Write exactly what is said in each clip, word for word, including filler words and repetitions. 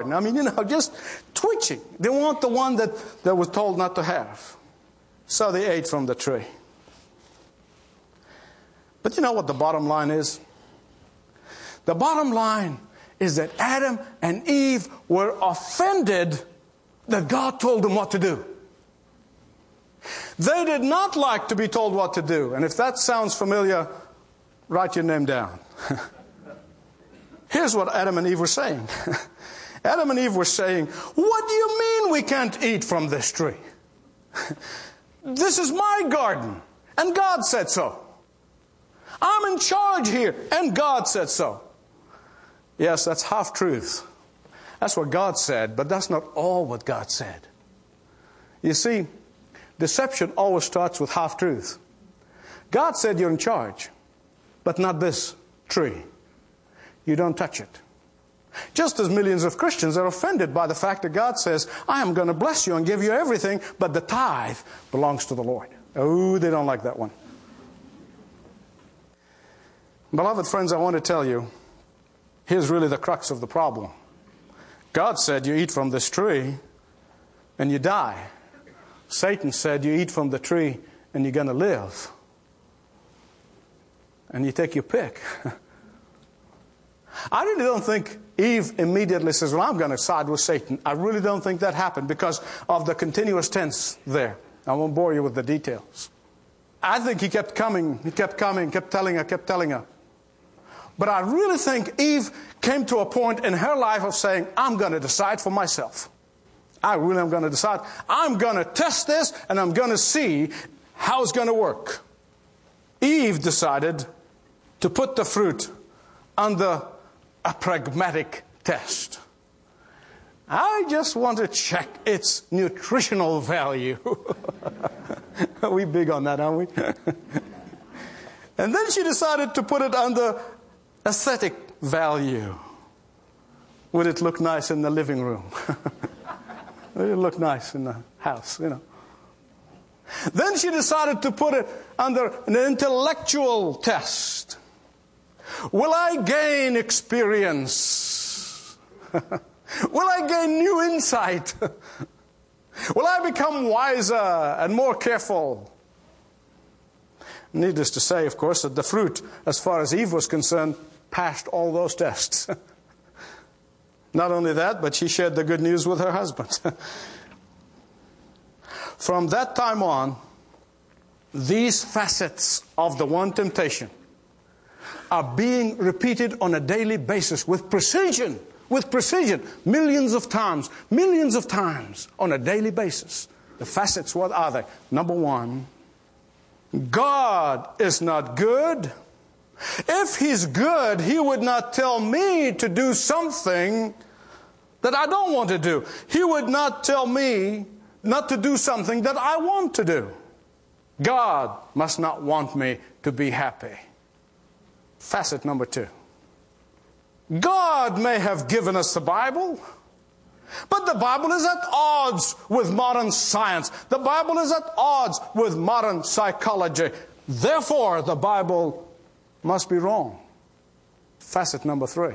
garden. I mean, you know, just twitching. They want the one that they were told not to have. So they ate from the tree. But you know what the bottom line is? The bottom line is that Adam and Eve were offended that God told them what to do. They did not like to be told what to do. And if that sounds familiar, write your name down. Here's what Adam and Eve were saying. Adam and Eve were saying, what do you mean we can't eat from this tree? This is my garden, and God said so. I'm in charge here, and God said so. Yes, that's half truth. That's what God said, but that's not all what God said. You see, deception always starts with half truth. God said you're in charge, but not this tree. You don't touch it. Just as millions of Christians are offended by the fact that God says, I am going to bless you and give you everything, but the tithe belongs to the Lord. Oh, they don't like that one. Beloved friends, I want to tell you, here's really the crux of the problem. God said you eat from this tree and you die. Satan said you eat from the tree and you're going to live. And you take your pick. I really don't think Eve immediately says, well, I'm going to side with Satan. I really don't think that happened because of the continuous tense there. I won't bore you with the details. I think he kept coming, he kept coming, kept telling her, kept telling her. But I really think Eve came to a point in her life of saying, I'm going to decide for myself. I really am going to decide. I'm going to test this and I'm going to see how it's going to work. Eve decided to put the fruit under a pragmatic test. I just want to check its nutritional value. Are we big on that, aren't we? And then she decided to put it under aesthetic value. Would it look nice in the living room? Would it look nice in the house, you know? Then she decided to put it under an intellectual test. Will I gain experience? Will I gain new insight? Will I become wiser and more careful? Needless to say, of course, that the fruit, as far as Eve was concerned, passed all those tests. Not only that, but she shared the good news with her husband. From that time on, these facets of the one temptation are being repeated on a daily basis with precision, with precision, millions of times, millions of times on a daily basis. The facets, what are they? Number one, God is not good. If He's good, He would not tell me to do something that I don't want to do. He would not tell me not to do something that I want to do. God must not want me to be happy. Facet number two. God may have given us the Bible, but the Bible is at odds with modern science. The Bible is at odds with modern psychology. Therefore, the Bible must be wrong. Facet number three.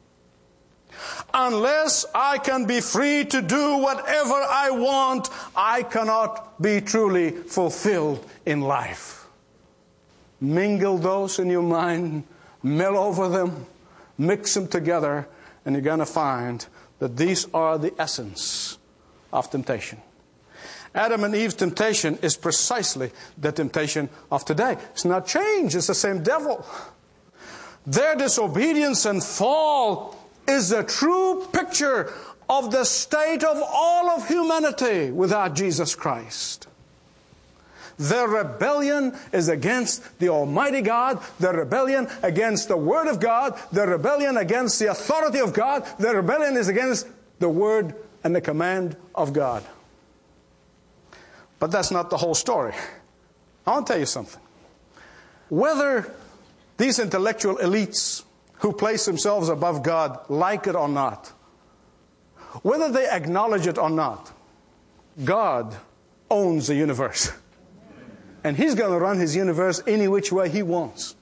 Unless I can be free to do whatever I want, I cannot be truly fulfilled in life. Mingle those in your mind, mill over them, mix them together, and you're going to find that these are the essence of temptation. Adam and Eve's temptation is precisely the temptation of today. It's not changed. It's the same devil. Their disobedience and fall is a true picture of the state of all of humanity without Jesus Christ. Their rebellion is against the Almighty God. Their rebellion against the Word of God. Their rebellion against the authority of God. Their rebellion is against the Word and the command of God. But that's not the whole story. I want to tell you something. Whether these intellectual elites who place themselves above God like it or not, whether they acknowledge it or not, God owns the universe. And He's going to run His universe any which way He wants.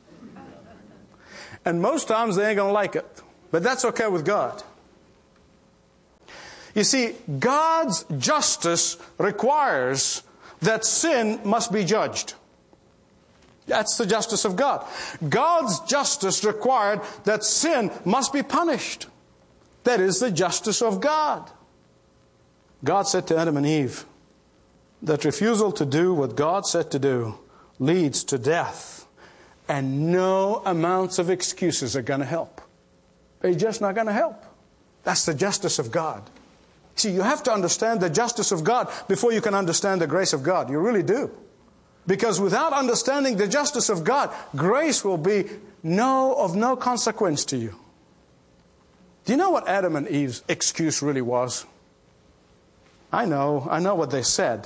And most times they ain't going to like it. But that's okay with God. You see, God's justice requires that sin must be judged. That's the justice of God. God's justice required that sin must be punished. That is the justice of God. God said to Adam and Eve that refusal to do what God said to do leads to death. And no amounts of excuses are going to help. They're just not going to help. That's the justice of God. See, you have to understand the justice of God before you can understand the grace of God. You really do. Because without understanding the justice of God, grace will be no of no consequence to you. Do you know what Adam and Eve's excuse really was? I know, I know what they said.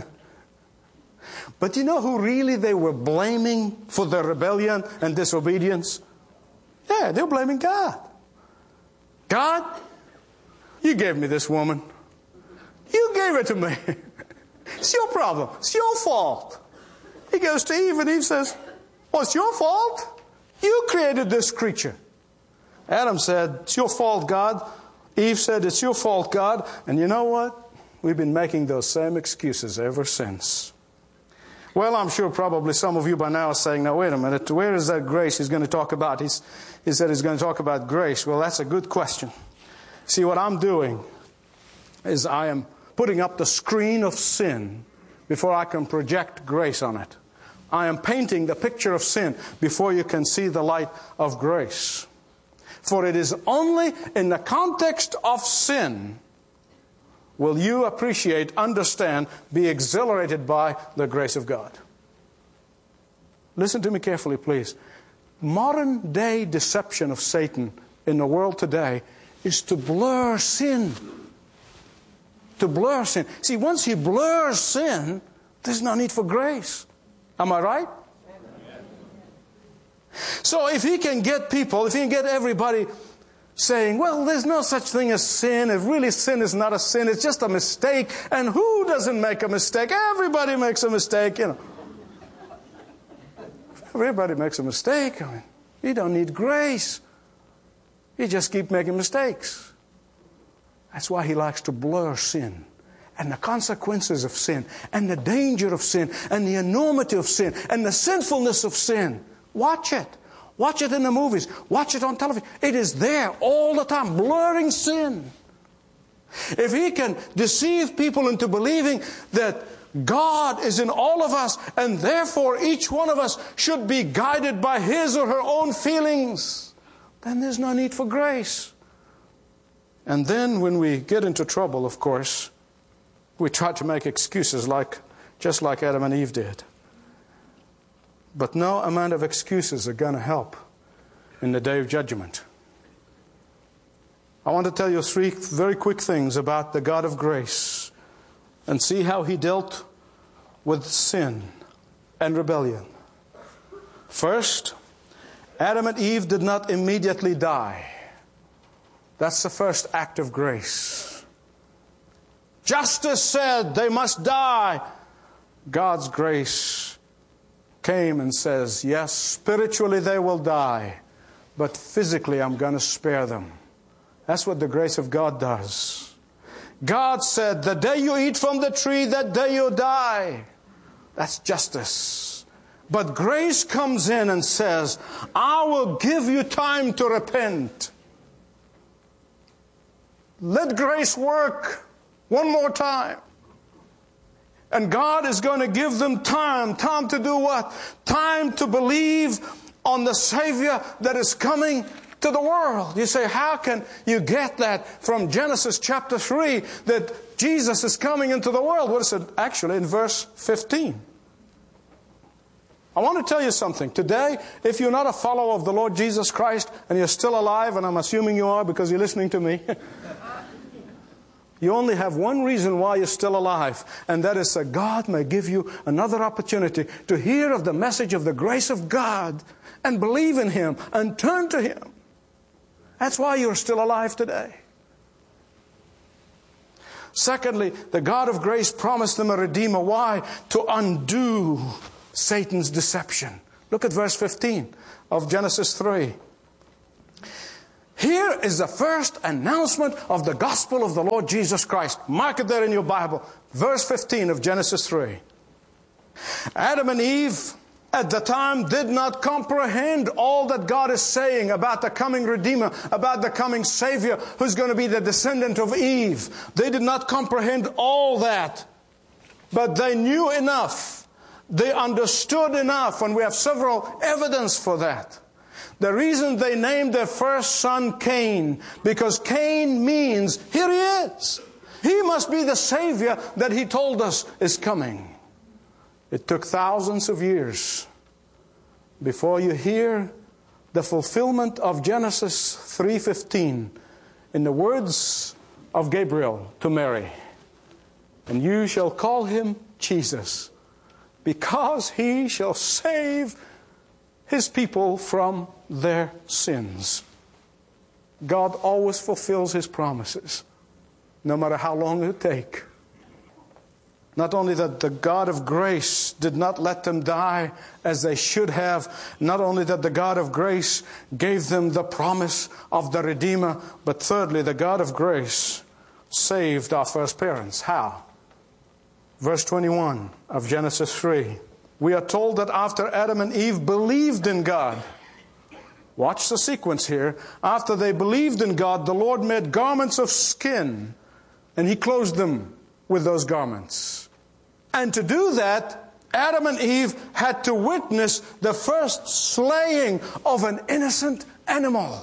But do you know who really they were blaming for their rebellion and disobedience? Yeah, they were blaming God. God, you gave me this woman. You gave it to me. It's your problem. It's your fault. He goes to Eve and Eve says, well, it's your fault. You created this creature. Adam said, it's your fault, God. Eve said, it's your fault, God. And you know what? We've been making those same excuses ever since. Well, I'm sure probably some of you by now are saying, now wait a minute, where is that grace he's going to talk about? He's, he said he's going to talk about grace. Well, that's a good question. See, what I'm doing is I am putting up the screen of sin before I can project grace on it. I am painting the picture of sin before you can see the light of grace. For it is only in the context of sin will you appreciate, understand, be exhilarated by the grace of God. Listen to me carefully, please. Modern day deception of Satan in the world today is to blur sin. To blur sin. See, once he blurs sin, there's no need for grace. Am I right? So if he can get people, if he can get everybody saying, well, there's no such thing as sin. If really sin is not a sin, it's just a mistake. And who doesn't make a mistake? Everybody makes a mistake, you know. Everybody makes a mistake. I mean, you don't need grace. You just keep making mistakes. That's why he likes to blur sin and the consequences of sin and the danger of sin and the enormity of sin and the sinfulness of sin. Watch it. Watch it in the movies. Watch it on television. It is there all the time, blurring sin. If he can deceive people into believing that God is in all of us and therefore each one of us should be guided by his or her own feelings, then there's no need for grace. And then when we get into trouble, of course, we try to make excuses like, just like Adam and Eve did. But no amount of excuses are going to help in the day of judgment. I want to tell you three very quick things about the God of grace and see how he dealt with sin and rebellion. First, Adam and Eve did not immediately die. That's the first act of grace. Justice said they must die. God's grace came and says, yes, spiritually they will die, but physically I'm going to spare them. That's what the grace of God does. God said, the day you eat from the tree, that day you die. That's justice. But grace comes in and says, I will give you time to repent. Let grace work one more time. And God is going to give them time. Time to do what? Time to believe on the Savior that is coming to the world. You say, how can you get that from Genesis chapter three, that Jesus is coming into the world? What is it? Actually, in verse fifteen. I want to tell you something. Today, if you're not a follower of the Lord Jesus Christ and you're still alive, and I'm assuming you are because you're listening to me, you only have one reason why you're still alive, and that is that God may give you another opportunity to hear of the message of the grace of God and believe in him and turn to him. That's why you're still alive today. Secondly, the God of grace promised them a Redeemer. Why? To undo Satan's deception. Look at verse fifteen of Genesis three. Here is the first announcement of the gospel of the Lord Jesus Christ. Mark it there in your Bible. Verse fifteen of Genesis three. Adam and Eve at the time did not comprehend all that God is saying about the coming Redeemer, about the coming Savior who's going to be the descendant of Eve. They did not comprehend all that. But they knew enough. They understood enough, and we have several evidence for that. The reason they named their first son Cain, because Cain means, here he is. He must be the Savior that he told us is coming. It took thousands of years before you hear the fulfillment of Genesis three fifteen in the words of Gabriel to Mary. And you shall call him Jesus, because he shall save his people from their sins. God always fulfills his promises, no matter how long it takes. Not only that the God of grace did not let them die as they should have, not only that the God of grace gave them the promise of the Redeemer, but thirdly, the God of grace saved our first parents. How? Verse twenty-one of Genesis three. We are told that after Adam and Eve believed in God, watch the sequence here. After they believed in God, the Lord made garments of skin, and he clothed them with those garments. And to do that, Adam and Eve had to witness the first slaying of an innocent animal.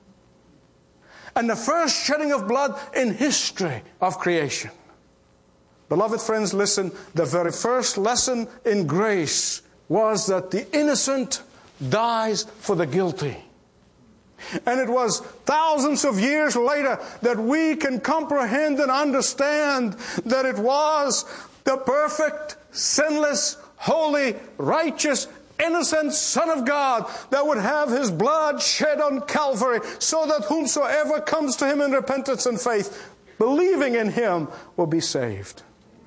And the first shedding of blood in history of creation. Beloved friends, listen, the very first lesson in grace was that the innocent dies for the guilty. And it was thousands of years later that we can comprehend and understand that it was the perfect, sinless, holy, righteous, innocent Son of God that would have his blood shed on Calvary, so that whomsoever comes to him in repentance and faith, believing in him, will be saved.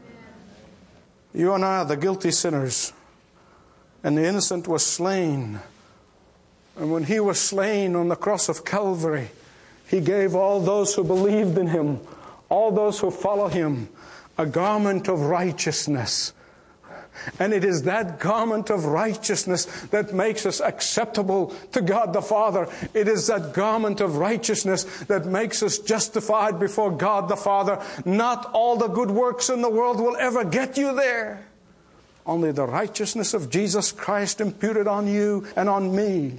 You and I are the guilty sinners, and the innocent was slain. And when he was slain on the cross of Calvary, he gave all those who believed in him, all those who follow him, a garment of righteousness. And it is that garment of righteousness that makes us acceptable to God the Father. It is that garment of righteousness that makes us justified before God the Father. Not all the good works in the world will ever get you there. Only the righteousness of Jesus Christ imputed on you and on me.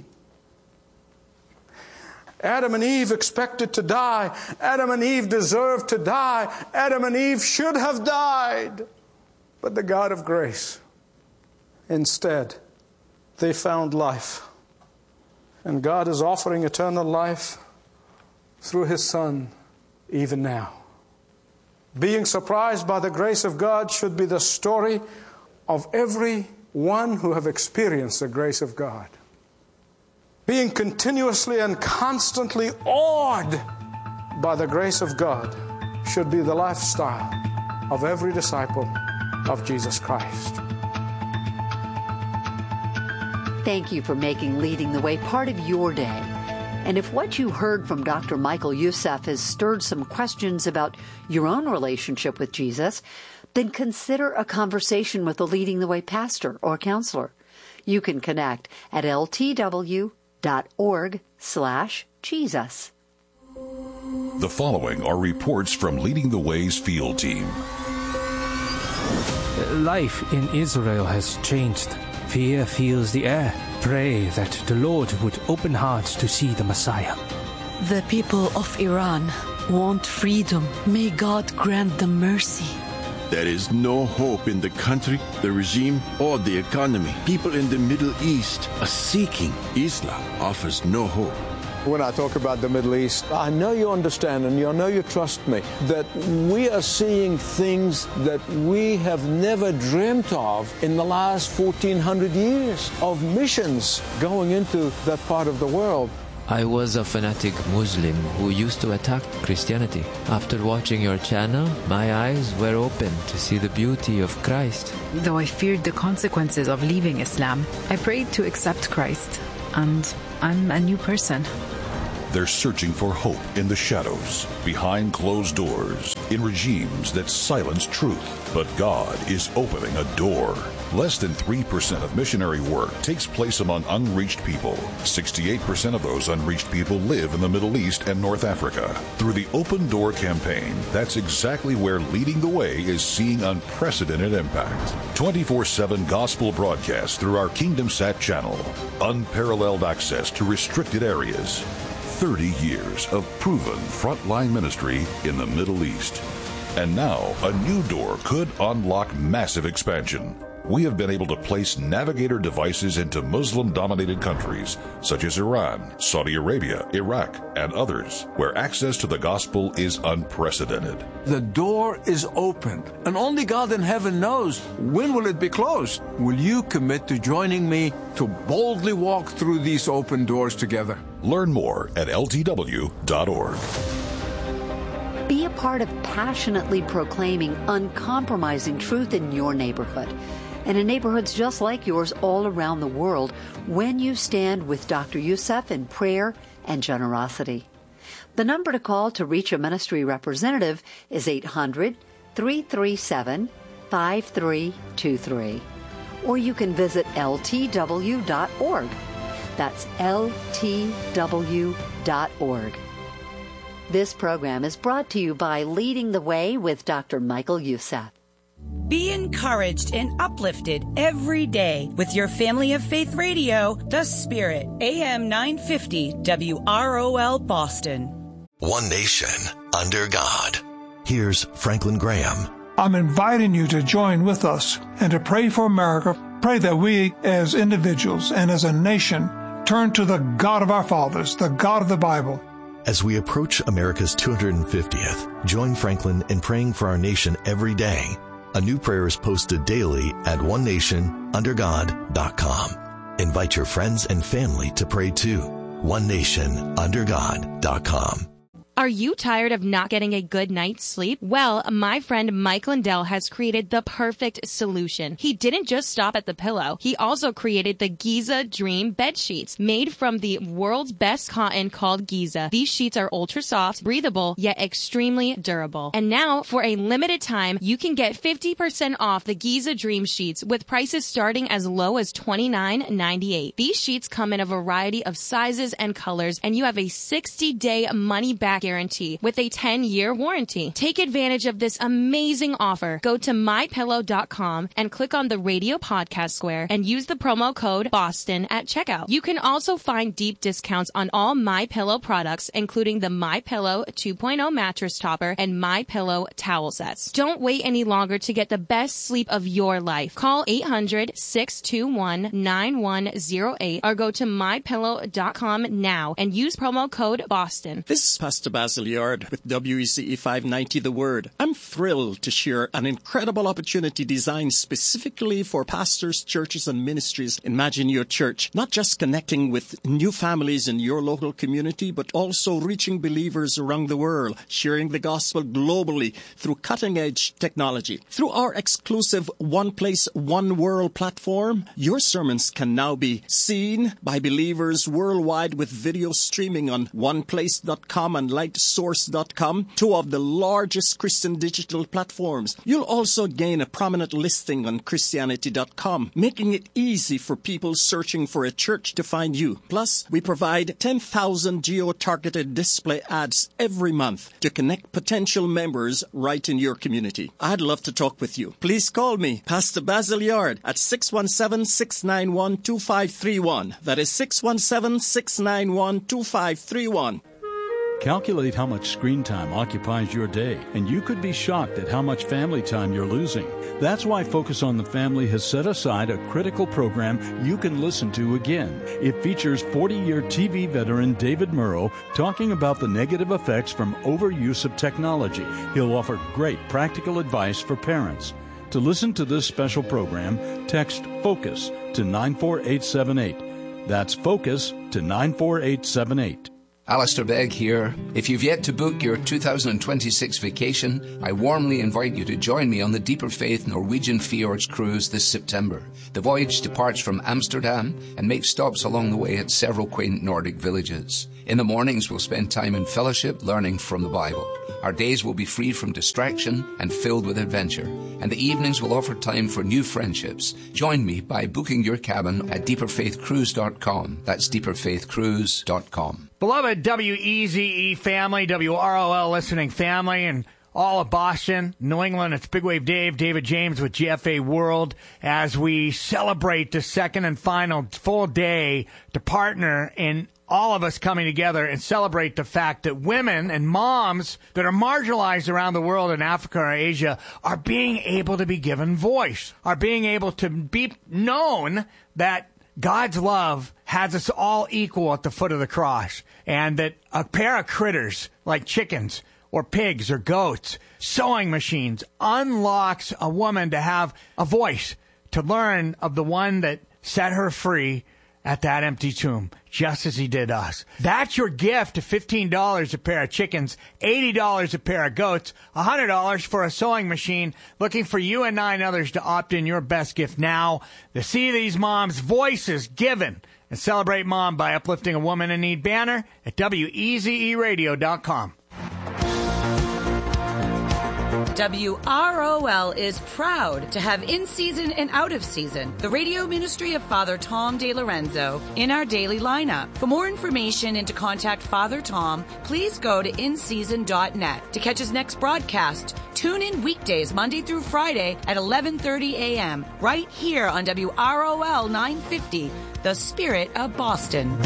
Adam and Eve expected to die. Adam and Eve deserved to die. Adam and Eve should have died. But the God of grace, instead, they found life. And God is offering eternal life through his Son even now. Being surprised by the grace of God should be the story of every one who have experienced the grace of God. Being continuously and constantly awed by the grace of God should be the lifestyle of every disciple of Jesus Christ. Thank you for making Leading the Way part of your day. And if what you heard from Doctor Michael Youssef has stirred some questions about your own relationship with Jesus, then consider a conversation with a Leading the Way pastor or counselor. You can connect at ltw.org slash Jesus. The following are reports from Leading the Way's field team. Life in Israel has changed. Fear fills the air. Pray that the Lord would open hearts to see the Messiah. The people of Iran want freedom. May God grant them mercy. There is no hope in the country, the regime, or the economy. People in the Middle East are seeking. Islam offers no hope. When I talk about the Middle East, I know you understand and I know you trust me that we are seeing things that we have never dreamt of in the last fourteen hundred years of missions going into that part of the world. I was a fanatic Muslim who used to attack Christianity. After watching your channel, my eyes were open to see the beauty of Christ. Though I feared the consequences of leaving Islam, I prayed to accept Christ, and I'm a new person. They're searching for hope in the shadows, behind closed doors, in regimes that silence truth. But God is opening a door. Less than three percent of missionary work takes place among unreached people. sixty-eight percent of those unreached people live in the Middle East and North Africa. Through the Open Door campaign, that's exactly where Leading the Way is seeing unprecedented impact. twenty-four seven gospel broadcasts through our Kingdom Sat channel. Unparalleled access to restricted areas. thirty years of proven frontline ministry in the Middle East. And now, a new door could unlock massive expansion. We have been able to place Navigator devices into Muslim-dominated countries such as Iran, Saudi Arabia, Iraq, and others, where access to the gospel is unprecedented. The door is open, and only God in heaven knows when will it be closed. Will you commit to joining me to boldly walk through these open doors together? Learn more at L T W dot org. Be a part of passionately proclaiming uncompromising truth in your neighborhood and in neighborhoods just like yours all around the world when you stand with Doctor Youssef in prayer and generosity. The number to call to reach a ministry representative is eight hundred, three three seven, five three two three. Or you can visit L T W dot org. That's L T W dot org. This program is brought to you by Leading the Way with Doctor Michael Youssef. Be encouraged and uplifted every day with your Family of Faith Radio, The Spirit, A M nine fifty W R O L Boston. One nation under God. Here's Franklin Graham. I'm inviting you to join with us and to pray for America. Pray that we as individuals and as a nation turn to the God of our fathers, the God of the Bible. As we approach America's two hundred fiftieth, join Franklin in praying for our nation every day. A new prayer is posted daily at one nation under god dot com. Invite your friends and family to pray too. one nation under god dot com. Are you tired of not getting a good night's sleep? Well, my friend Mike Lindell has created the perfect solution. He didn't just stop at the pillow. He also created the Giza Dream bed sheets, made from the world's best cotton called Giza. These sheets are ultra soft, breathable, yet extremely durable. And now, for a limited time, you can get fifty percent off the Giza Dream sheets with prices starting as low as twenty-nine ninety-eight. These sheets come in a variety of sizes and colors, and you have a sixty-day money-back guarantee with a ten-year warranty. Take advantage of this amazing offer. Go to my pillow dot com and click on the radio podcast square and use the promo code BOSTON at checkout. You can also find deep discounts on all MyPillow products, including the MyPillow two point oh mattress topper and MyPillow towel sets. Don't wait any longer to get the best sleep of your life. Call eight hundred, six two one, nine one zero eight or go to my pillow dot com now and use promo code BOSTON. This is Pastor Basil Yard with W E C E five ninety The Word. I'm thrilled to share an incredible opportunity designed specifically for pastors, churches, and ministries. Imagine your church not just connecting with new families in your local community, but also reaching believers around the world, sharing the gospel globally through cutting-edge technology. Through our exclusive One Place, One World platform, your sermons can now be seen by believers worldwide with video streaming on one place dot com and light source dot com, two of the largest Christian digital platforms. You'll also gain a prominent listing on Christianity dot com, making it easy for people searching for a church to find you. Plus, we provide ten thousand geo-targeted display ads every month to connect potential members right in your community. I'd love to talk with you. Please call me, Pastor Basil Yard, at six one seven, six nine one, two five three one. That is six one seven, six nine one, two five three one. Calculate how much screen time occupies your day, and you could be shocked at how much family time you're losing. That's why Focus on the Family has set aside a critical program you can listen to again. It features forty-year T V veteran David Murrow talking about the negative effects from overuse of technology. He'll offer great practical advice for parents. To listen to this special program, text FOCUS to nine four eight seven eight. That's FOCUS to nine four eight seven eight. Alistair Begg here. If you've yet to book your two thousand twenty-six vacation, I warmly invite you to join me on the Deeper Faith Norwegian Fjords cruise this September. The voyage departs from Amsterdam and makes stops along the way at several quaint Nordic villages. In the mornings, we'll spend time in fellowship learning from the Bible. Our days will be free from distraction and filled with adventure. And the evenings will offer time for new friendships. Join me by booking your cabin at deeper faith cruise dot com. That's deeper faith cruise dot com. Beloved W E Z E family, W R O L listening family, and all of Boston, New England, it's Big Wave Dave, David James with G F A World, as we celebrate the second and final full day to partner in all of us coming together and celebrate the fact that women and moms that are marginalized around the world in Africa or Asia are being able to be given voice, are being able to be known that God's love has us all equal at the foot of the cross, and that a pair of critters like chickens or pigs or goats, sewing machines, unlocks a woman to have a voice, to learn of the one that set her free at that empty tomb, just as he did us. That's your gift to fifteen dollars a pair of chickens, eighty dollars a pair of goats, one hundred dollars for a sewing machine. Looking for you and nine others to opt in your best gift now. To see these moms' voices given and celebrate mom by uplifting a woman in need banner at W E Z E radio dot com. W R O L is proud to have in-season and out-of-season the radio ministry of Father Tom DeLorenzo in our daily lineup. For more information and to contact Father Tom, please go to in season dot net. To catch his next broadcast, tune in weekdays Monday through Friday at eleven thirty a.m. right here on W R O L nine fifty, The Spirit of Boston.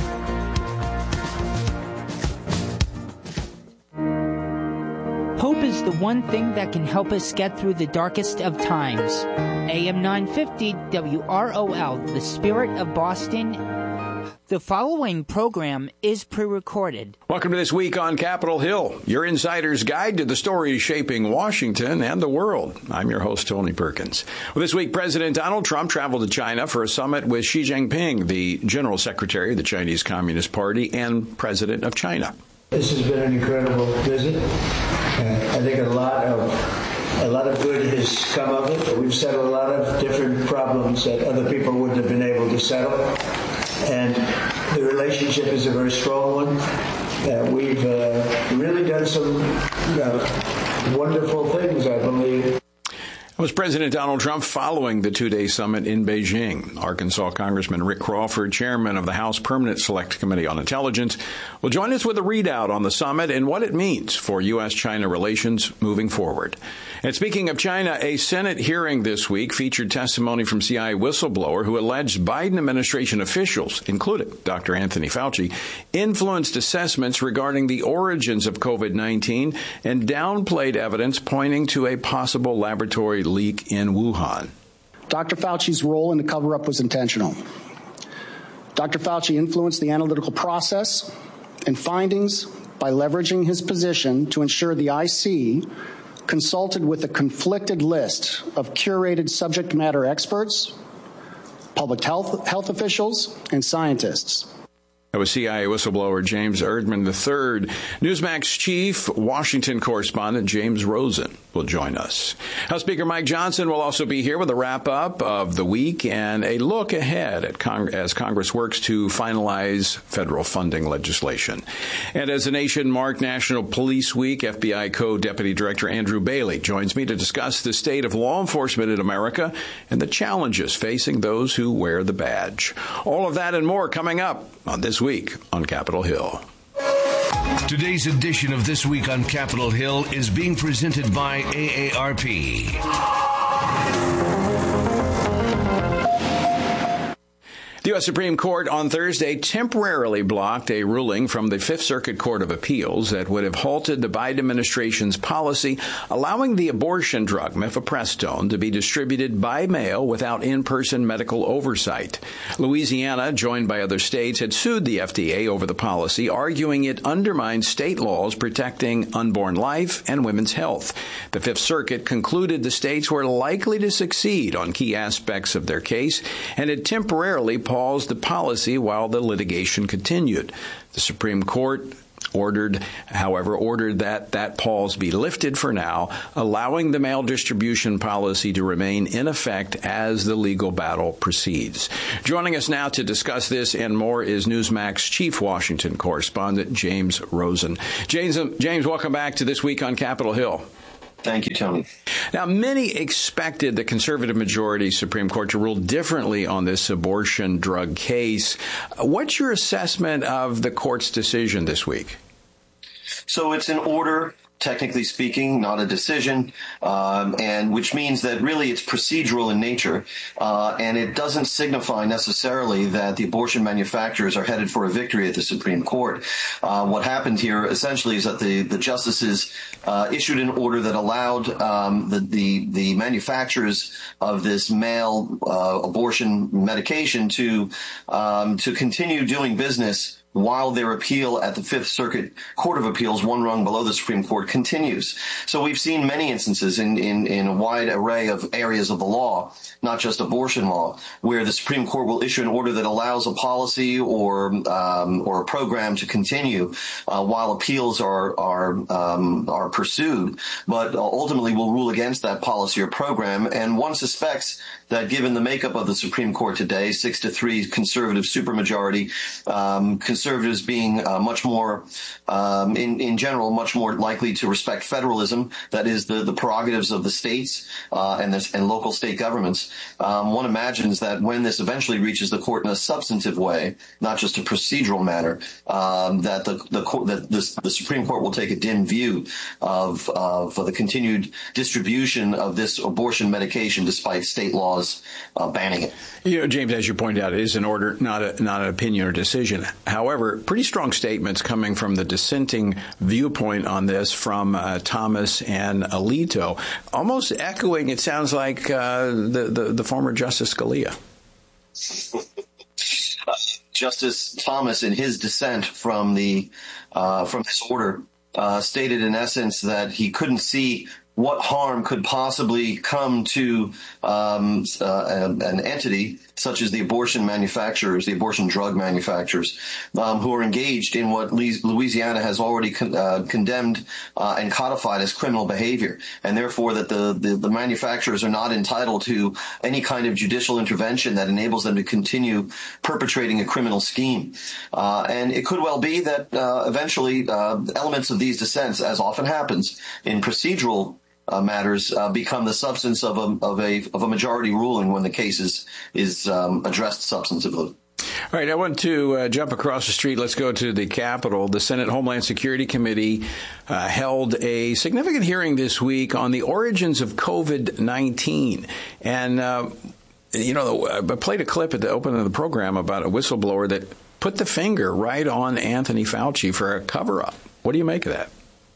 Hope is the one thing that can help us get through the darkest of times. A M nine fifty W R O L, The Spirit of Boston. The following program is pre-recorded. Welcome to This Week on Capitol Hill, your insider's guide to the stories shaping Washington and the world. I'm your host, Tony Perkins. Well, this week, President Donald Trump traveled to China for a summit with Xi Jinping, the General Secretary of the Chinese Communist Party and President of China. This has been an incredible visit. Uh, I think a lot of a lot of good has come of it. We've settled a lot of different problems that other people wouldn't have been able to settle. And the relationship is a very strong one. Uh, we've uh, really done some uh, wonderful things, I believe. It was President Donald Trump following the two-day summit in Beijing. Arkansas Congressman Rick Crawford, chairman of the House Permanent Select Committee on Intelligence, will join us with a readout on the summit and what it means for U S China relations moving forward. And speaking of China, a Senate hearing this week featured testimony from C I A whistleblower who alleged Biden administration officials, including Doctor Anthony Fauci, influenced assessments regarding the origins of COVID nineteen and downplayed evidence pointing to a possible laboratory leak in Wuhan. Doctor Fauci's role in the cover-up was intentional. Doctor Fauci influenced the analytical process and findings by leveraging his position to ensure the I C consulted with a conflicted list of curated subject matter experts, public health, health officials, and scientists. That was C I A whistleblower James Erdman the third. Newsmax chief Washington correspondent James Rosen will join us. House Speaker Mike Johnson will also be here with a wrap-up of the week and a look ahead at Cong- as Congress works to finalize federal funding legislation. And as the nation marked National Police Week, F B I Co-Deputy Director Andrew Bailey joins me to discuss the state of law enforcement in America and the challenges facing those who wear the badge. All of that and more coming up on This Week on Capitol Hill. Today's edition of This Week on Capitol Hill is being presented by A A R P. The U S Supreme Court on Thursday temporarily blocked a ruling from the Fifth Circuit Court of Appeals that would have halted the Biden administration's policy allowing the abortion drug mifepristone to be distributed by mail without in-person medical oversight. Louisiana, joined by other states, had sued the F D A over the policy, arguing it undermines state laws protecting unborn life and women's health. The Fifth Circuit concluded the states were likely to succeed on key aspects of their case and had temporarily paused the policy while the litigation continued. The Supreme Court ordered, however, ordered that that pause be lifted for now, allowing the mail distribution policy to remain in effect as the legal battle proceeds. Joining us now to discuss this and more is Newsmax chief Washington correspondent James Rosen. James, James, welcome back to This Week on Capitol Hill. Thank you, Tony. Now, many expected the conservative majority Supreme Court to rule differently on this abortion drug case. What's your assessment of the court's decision this week? So it's an order, technically speaking, not a decision, um, and which means that really it's procedural in nature, uh, and it doesn't signify necessarily that the abortion manufacturers are headed for a victory at the Supreme Court. Uh, what happened here essentially is that the, the justices uh, issued an order that allowed um, the, the, the manufacturers of this male uh, abortion medication to um, to continue doing business while their appeal at the Fifth Circuit Court of Appeals, one rung below the Supreme Court, continues. So we've seen many instances in, in, in a wide array of areas of the law, not just abortion law, where the Supreme Court will issue an order that allows a policy or um, or a program to continue uh, while appeals are are um, are pursued, but ultimately will rule against that policy or program. And one suspects that given the makeup of the Supreme Court today, six to three conservative supermajority, um, conservatives being uh, much more, um, in, in general, much more likely to respect federalism, that is the, the prerogatives of the states uh, and, this, and local state governments. Um, one imagines that when this eventually reaches the court in a substantive way, not just a procedural matter, um, that the the, court, that this, the Supreme Court will take a dim view of, of the continued distribution of this abortion medication despite state laws Uh, banning it. You know, James, as you pointed out, it is an order, not a, not an opinion or decision. However, pretty strong statements coming from the dissenting viewpoint on this from uh, Thomas and Alito, almost echoing, it sounds like, uh, the, the, the former Justice Scalia. uh, Justice Thomas, in his dissent from the uh, from this order, uh, stated in essence that he couldn't see what harm could possibly come to um, uh, an entity such as the abortion manufacturers, the abortion drug manufacturers, um, who are engaged in what Louisiana has already con- uh, condemned uh, and codified as criminal behavior, and therefore that the, the, the manufacturers are not entitled to any kind of judicial intervention that enables them to continue perpetrating a criminal scheme. Uh, and it could well be that uh, eventually uh, elements of these dissents, as often happens in procedural Uh, matters uh, become the substance of a of a of a majority ruling when the case is is um, addressed substantively. All right, I want to uh, jump across the street. Let's go to the Capitol. The Senate Homeland Security Committee uh, held a significant hearing this week on the origins of COVID nineteen. And, uh, you know, I played a clip at the opening of the program about a whistleblower that put the finger right on Anthony Fauci for a cover-up. What do you make of that?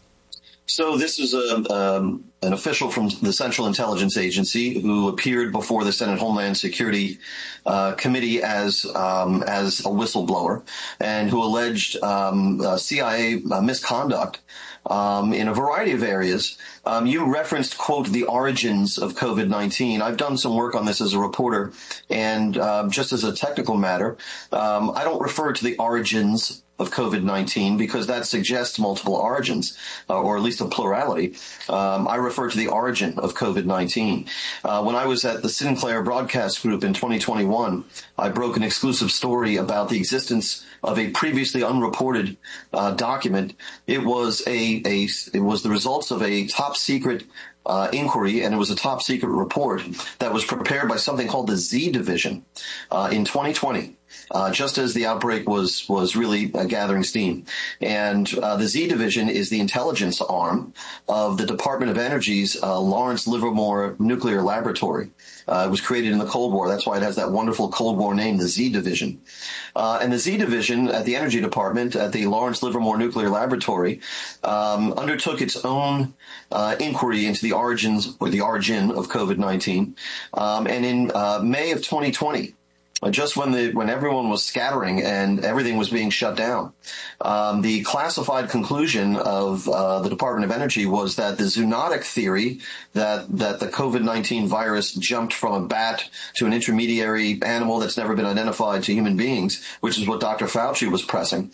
So this is a, um, an official from the Central Intelligence Agency who appeared before the Senate Homeland Security uh, Committee as um, as a whistleblower and who alleged um, uh, C I A uh, misconduct um, in a variety of areas. Um, you referenced, quote, the origins of COVID nineteen. I've done some work on this as a reporter, and uh, just as a technical matter, um, I don't refer to the origins of COVID nineteen because that suggests multiple origins, uh, or at least a plurality. Um, I refer to the origin of COVID nineteen. Uh, when I was at the Sinclair Broadcast Group in twenty twenty-one, I broke an exclusive story about the existence of a previously unreported uh, document. It was a, a it was the results of a top secret Uh, inquiry, and it was a top secret report that was prepared by something called the Z Division uh, in twenty twenty, uh, just as the outbreak was was really uh, gathering steam. And uh, the Z Division is the intelligence arm of the Department of Energy's uh, Lawrence Livermore Nuclear Laboratory. Uh, it was created in the Cold War. That's why it has that wonderful Cold War name, the Z Division. Uh, and the Z Division at the Energy Department at the Lawrence Livermore Nuclear Laboratory um, undertook its own uh, inquiry into the origins or the origin of COVID nineteen. Um, and in uh, May of twenty twenty, just when the when everyone was scattering and everything was being shut down, um, the classified conclusion of uh, the Department of Energy was that the zoonotic theory that that the COVID nineteen virus jumped from a bat to an intermediary animal that's never been identified to human beings, which is what Doctor Fauci was pressing.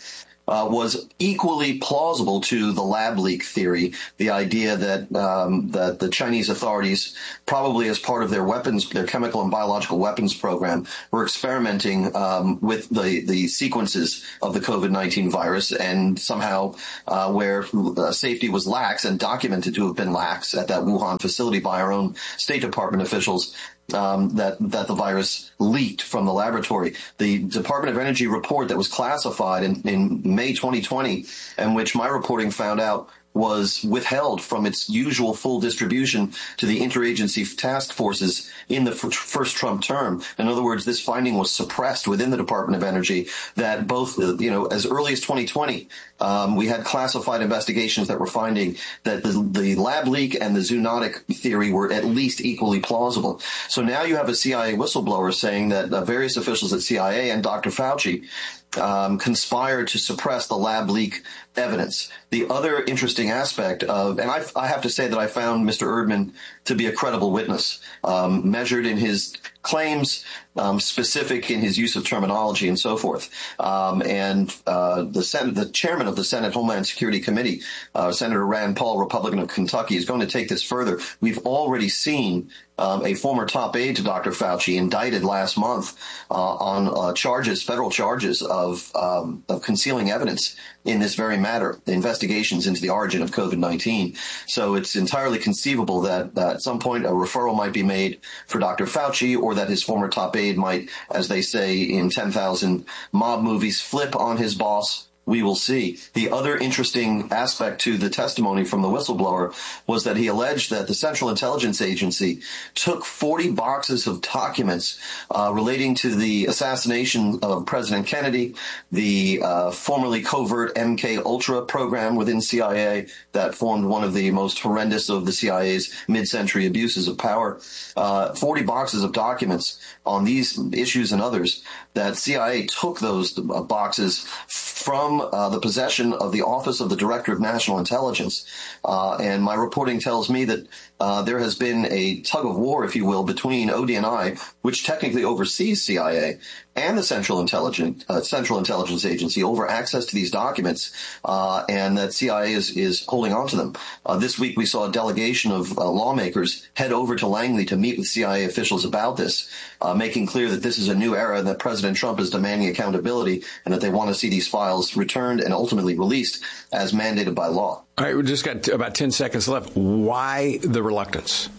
uh, was equally plausible to the lab leak theory, the idea that um, that the Chinese authorities, probably as part of their weapons, their chemical and biological weapons program, were experimenting um, with the, the sequences of the COVID nineteen virus, and somehow uh, where uh, safety was lax and documented to have been lax at that Wuhan facility by our own State Department officials, Um, that, that the virus leaked from the laboratory. The Department of Energy report that was classified in, in May twenty twenty, and which my reporting found out was withheld from its usual full distribution to the interagency task forces in the f- first Trump term. In other words, this finding was suppressed within the Department of Energy, that both, you know, as early as twenty twenty, um, we had classified investigations that were finding that the, the lab leak and the zoonotic theory were at least equally plausible. So now you have a C I A whistleblower saying that uh, various officials at C I A and Doctor Fauci Um, conspired to suppress the lab leak evidence. The other interesting aspect of, and I, I have to say that I found Mister Erdman to be a credible witness, um, measured in his claims, um, specific in his use of terminology and so forth. Um, and uh, the Senate, the chairman of the Senate Homeland Security Committee, uh, Senator Rand Paul, Republican of Kentucky, is going to take this further. We've already seen Um, a former top aide to Doctor Fauci indicted last month uh, on uh, charges, federal charges of, um, of concealing evidence in this very matter, the investigations into the origin of COVID nineteen. So it's entirely conceivable that, that at some point a referral might be made for Doctor Fauci, or that his former top aide might, as they say in ten thousand mob movies, flip on his boss. We will see. The other interesting aspect to the testimony from the whistleblower was that he alleged that the Central Intelligence Agency took forty boxes of documents uh, relating to the assassination of President Kennedy, the uh, formerly covert M K Ultra program within C I A that formed one of the most horrendous of the C I A's mid-century abuses of power, uh, forty boxes of documents on these issues and others, that C I A took those uh, boxes from uh, the possession of the Office of the Director of National Intelligence. Uh, and my reporting tells me that uh, there has been a tug of war, if you will, between O D N I, which technically oversees C I A, and the Central Intelligence, uh, Central Intelligence Agency over access to these documents, uh, and that C I A is, is holding on to them. Uh, this week we saw a delegation of uh, lawmakers head over to Langley to meet with C I A officials about this, uh, making clear that this is a new era and that President Trump is demanding accountability, and that they want to see these files returned and ultimately released as mandated by law. All right, we just got about ten seconds left. Why the reluctance?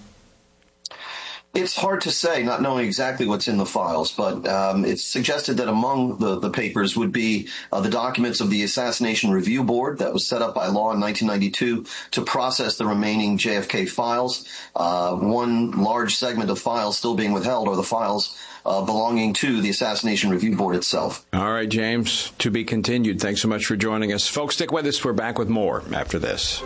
It's hard to say, not knowing exactly what's in the files, but um, it's suggested that among the, the papers would be uh, the documents of the Assassination Review Board that was set up by law in nineteen ninety-two to process the remaining J F K files. Uh, one large segment of files still being withheld are the files uh, belonging to the Assassination Review Board itself. All right, James, to be continued. Thanks so much for joining us. Folks, stick with us. We're back with more after this.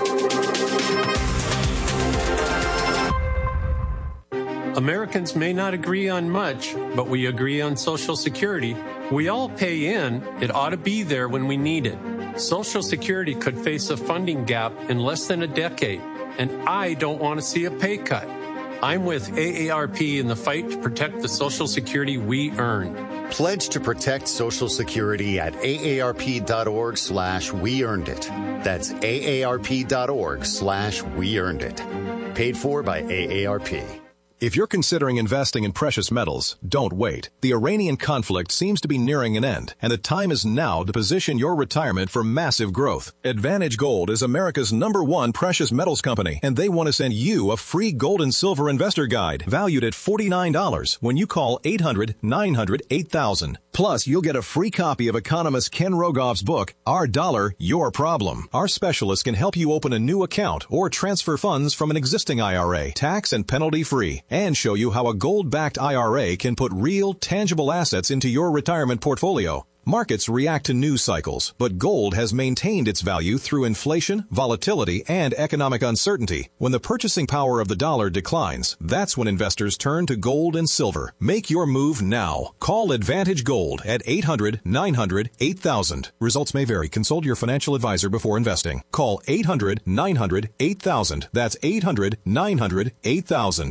Americans may not agree on much, but we agree on Social Security. We all pay in. It ought to be there when we need it. Social Security could face a funding gap in less than a decade, and I don't want to see a pay cut. I'm with A A R P in the fight to protect the Social Security we earn. Pledge to protect Social Security at aarp.org slash we earned it. That's aarp.org slash we earned it. Paid for by A A R P. If you're considering investing in precious metals, don't wait. The Iranian conflict seems to be nearing an end, and the time is now to position your retirement for massive growth. Advantage Gold is America's number one precious metals company, and they want to send you a free gold and silver investor guide valued at forty-nine dollars when you call eight hundred, nine hundred, eight thousand. Plus, you'll get a free copy of economist Ken Rogoff's book, Our Dollar, Your Problem. Our specialists can help you open a new account or transfer funds from an existing I R A, tax and penalty free, and show you how a gold-backed I R A can put real, tangible assets into your retirement portfolio. Markets react to news cycles, but gold has maintained its value through inflation, volatility, and economic uncertainty. When the purchasing power of the dollar declines, that's when investors turn to gold and silver. Make your move now. Call Advantage Gold at eight hundred, nine hundred, eight thousand. Results may vary. Consult your financial advisor before investing. Call eight hundred, nine hundred, eight thousand. That's eight hundred, nine hundred, eight thousand.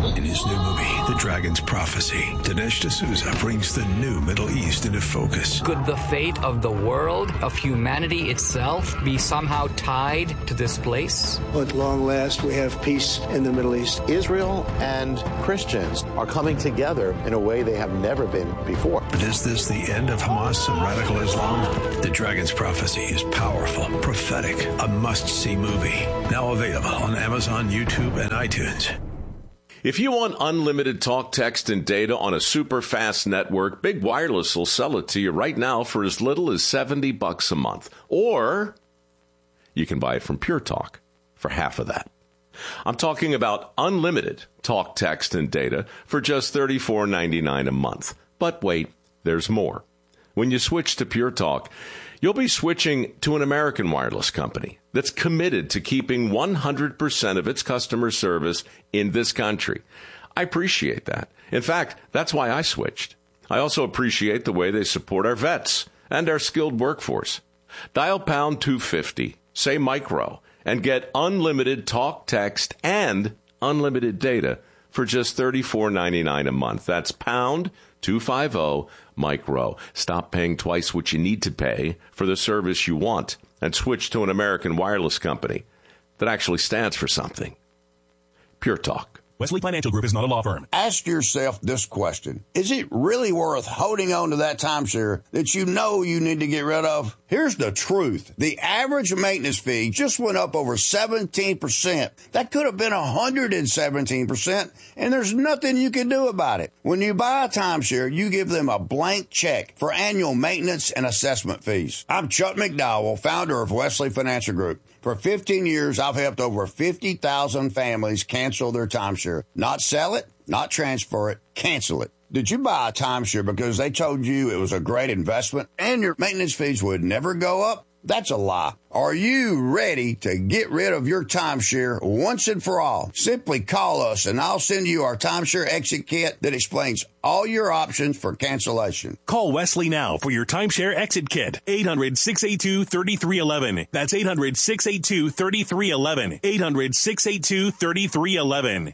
In his new movie, The Dragon's Prophecy, Dinesh D'Souza brings the new Middle East into focus. Could the fate of the world, of humanity itself, be somehow tied to this place? At long last, we have peace in the Middle East. Israel and Christians are coming together in a way they have never been before. But is this the end of Hamas and radical Islam? The Dragon's Prophecy is powerful, prophetic, a must-see movie. Now available on Amazon, YouTube, and iTunes. If you want unlimited talk, text, and data on a super fast network, Big Wireless will sell it to you right now for as little as seventy bucks a month. Or you can buy it from Pure Talk for half of that. I'm talking about unlimited talk, text, and data for just thirty-four ninety-nine a month. But wait, there's more. When you switch to Pure Talk, you'll be switching to an American wireless company that's committed to keeping one hundred percent of its customer service in this country. I appreciate that. In fact, that's why I switched. I also appreciate the way they support our vets and our skilled workforce. Dial pound two fifty, say micro, and get unlimited talk, text, and unlimited data for just thirty-four ninety-nine a month. That's pound two fifty micro. Stop paying twice what you need to pay for the service you want and switch to an American wireless company that actually stands for something. Pure Talk. Wesley Financial Group is not a law firm. Ask yourself this question. Is it really worth holding on to that timeshare that you know you need to get rid of? Here's the truth. The average maintenance fee just went up over seventeen percent. That could have been one hundred seventeen percent, and there's nothing you can do about it. When you buy a timeshare, you give them a blank check for annual maintenance and assessment fees. I'm Chuck McDowell, founder of Wesley Financial Group. For fifteen years, I've helped over fifty thousand families cancel their timeshare. Not sell it, not transfer it, cancel it. Did you buy a timeshare because they told you it was a great investment and your maintenance fees would never go up? That's a lie. Are you ready to get rid of your timeshare once and for all? Simply call us and I'll send you our timeshare exit kit that explains all your options for cancellation. Call Wesley now for your timeshare exit kit. eight hundred, six eight two, three three one one. That's eight hundred, six eight two, three three one one. eight hundred, six eight two, three three one one.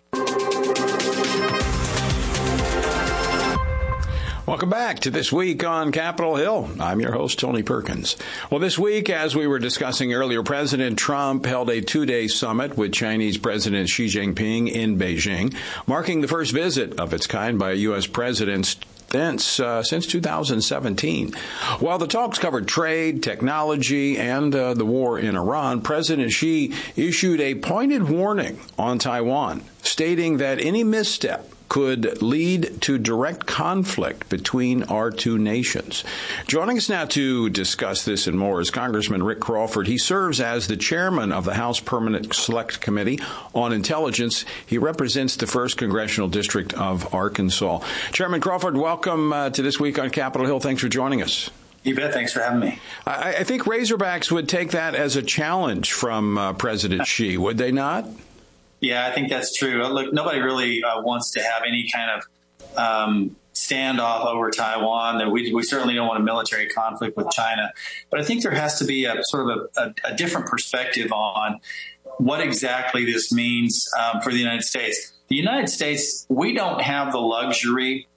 Welcome back to This Week on Capitol Hill. I'm your host, Tony Perkins. Well, this week, as we were discussing earlier, President Trump held a two-day summit with Chinese President Xi Jinping in Beijing, marking the first visit of its kind by a U S president since, uh, since two thousand seventeen. While the talks covered trade, technology, and uh, the war in Iran, President Xi issued a pointed warning on Taiwan, stating that any misstep could lead to direct conflict between our two nations. Joining us now to discuss this and more is Congressman Rick Crawford. He serves as the chairman of the House Permanent Select Committee on Intelligence. He represents the first Congressional District of Arkansas. Chairman Crawford, welcome uh, to This Week on Capitol Hill. Thanks for joining us. You bet. Thanks for having me. I, I think Razorbacks would take that as a challenge from uh, President Xi, would they not? Yeah, I think that's true. Look, nobody really uh, wants to have any kind of um, standoff over Taiwan. That we, we certainly don't want a military conflict with China. But I think there has to be a sort of a, a, a different perspective on what exactly this means um, for the United States. The United States, we don't have the luxury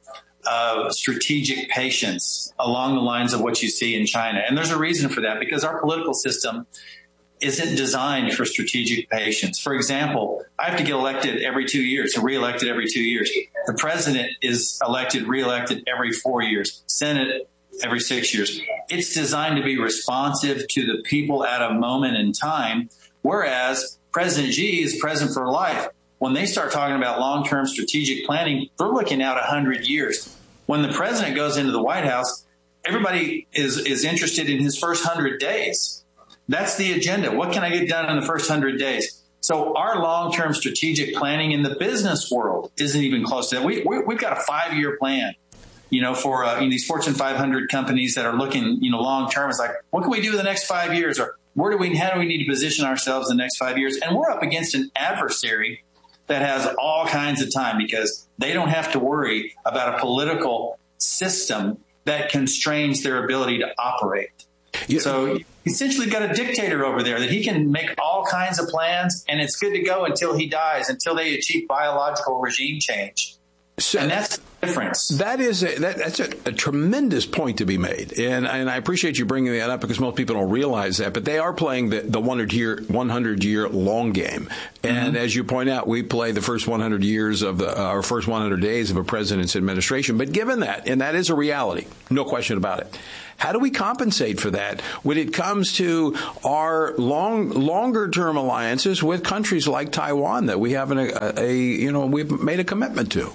of strategic patience along the lines of what you see in China. And there's a reason for that, because our political system isn't designed for strategic patience. For example, I have to get elected every two years and reelected every two years. The president is elected, reelected every four years. Senate every six years. It's designed to be responsive to the people at a moment in time, whereas President Xi is president for life. When they start talking about long-term strategic planning, they're looking out one hundred years. When the president goes into the White House, everybody is, is interested in his first one hundred days. That's the agenda. What can I get done in the first one hundred days? So our long-term strategic planning in the business world isn't even close to that. We, we, we've got a five-year plan, you know, for uh, you know, these Fortune five hundred companies that are looking, you know, long-term. It's like, what can we do in the next five years? Or where do we, how do we need to position ourselves in the next five years? And we're up against an adversary that has all kinds of time, because they don't have to worry about a political system that constrains their ability to operate. You, so essentially got a dictator over there that he can make all kinds of plans, and it's good to go until he dies, until they achieve biological regime change. So, and that's the difference. That is a, that, that's a, a tremendous point to be made, and and I appreciate you bringing that up because most people don't realize that. But they are playing the the one hundred year one hundred year long game, and mm-hmm. as you point out, we play the first one hundred years of the uh, our first one hundred days of a president's administration. But given that, and that is a reality, no question about it. How do we compensate for that when it comes to our long, longer-term alliances with countries like Taiwan that we have a, a you know we've made a commitment to?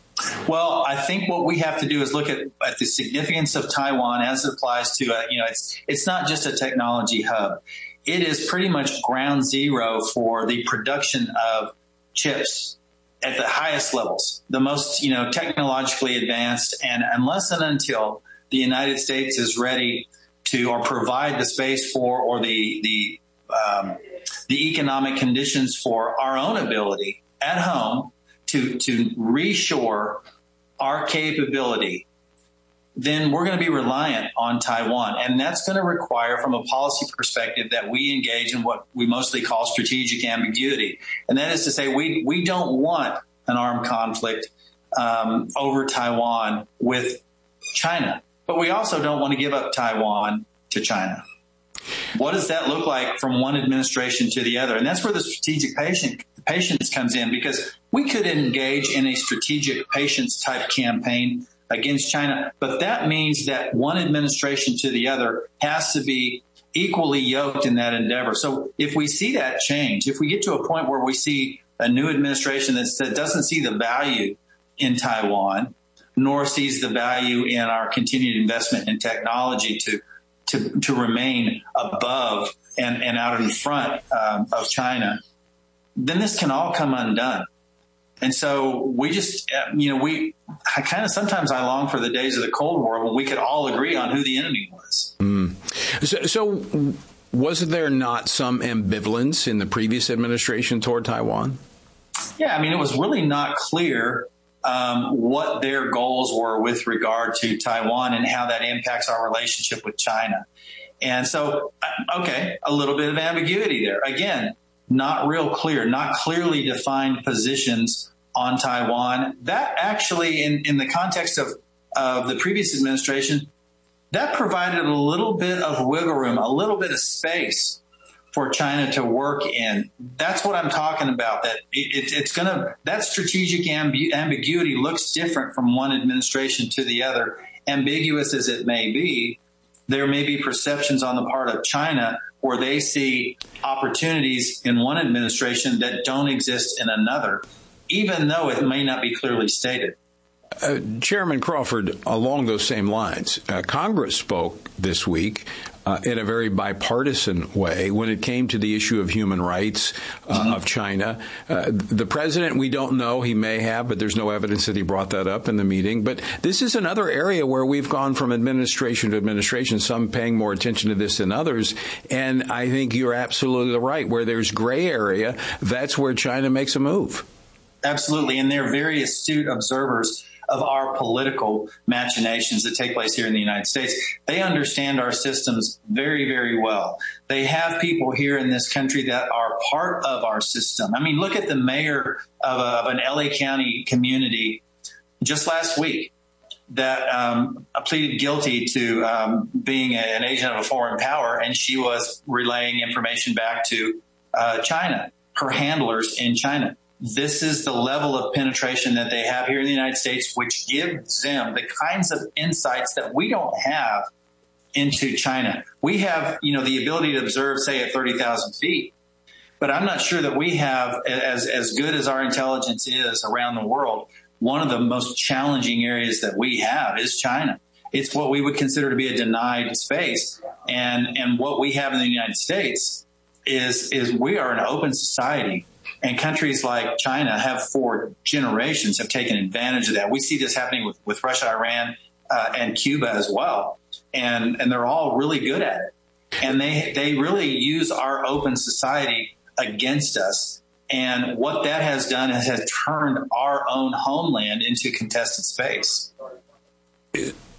Well, I think what we have to do is look at, at the significance of Taiwan as it applies to, uh, you know, it's it's not just a technology hub. It is pretty much ground zero for the production of chips at the highest levels, the most, you know, technologically advanced. And unless and until the United States is ready to or provide the space for or the the um, the economic conditions for our own ability at home to to reshore our capability, then we're going to be reliant on Taiwan. And that's going to require, from a policy perspective, that we engage in what we mostly call strategic ambiguity. And that is to say, we, we don't want an armed conflict um, over Taiwan with China. But we also don't want to give up Taiwan to China. What does that look like from one administration to the other? And that's where the strategic patient, patience comes in, because we could engage in a strategic patience type campaign against China. But that means that one administration to the other has to be equally yoked in that endeavor. So if we see that change, if we get to a point where we see a new administration that doesn't see the value in Taiwan, nor sees the value in our continued investment in technology to to, to remain above and, and out in front um, of China, then this can all come undone. And so we just, you know, we I kind of sometimes I long for the days of the Cold War when we could all agree on who the enemy was. Mm. So, so was there not some ambivalence in the previous administration toward Taiwan? Yeah, I mean, it was really not clear Um, what their goals were with regard to Taiwan and how that impacts our relationship with China. And so, okay, a little bit of ambiguity there. Again, not real clear, not clearly defined positions on Taiwan. That actually, in, in the context of, of the previous administration, that provided a little bit of wiggle room, a little bit of space for China to work in. That's what I'm talking about. That it, it, it's going to, that strategic ambu- ambiguity looks different from one administration to the other. Ambiguous as it may be, there may be perceptions on the part of China where they see opportunities in one administration that don't exist in another, even though it may not be clearly stated. Uh, Chairman Crawford, along those same lines, uh, Congress spoke this week uh, in a very bipartisan way when it came to the issue of human rights uh, mm-hmm. of China. Uh, the president, we don't know, he may have, but there's no evidence that he brought that up in the meeting. But this is another area where we've gone from administration to administration, some paying more attention to this than others. And I think you're absolutely right. Where there's gray area, that's where China makes a move. Absolutely. And they're very astute observers of our political machinations that take place here in the United States. They understand our systems very, very well. They have people here in this country that are part of our system. I mean, look at the mayor of, a, of an L A County community just last week that um, pleaded guilty to um, being a, an agent of a foreign power, and she was relaying information back to uh, China, her handlers in China. This is the level of penetration that they have here in the United States, which gives them the kinds of insights that we don't have into China. We have, you know, the ability to observe, say, at thirty thousand feet, but I'm not sure that we have, as, as good as our intelligence is around the world, one of the most challenging areas that we have is China. It's what we would consider to be a denied space. And, and what we have in the United States is, is we are an open society. And countries like China have for generations have taken advantage of that. We see this happening with, with Russia, Iran, uh, and Cuba as well. And, and they're all really good at it. And they, they really use our open society against us. And what that has done is has turned our own homeland into contested space.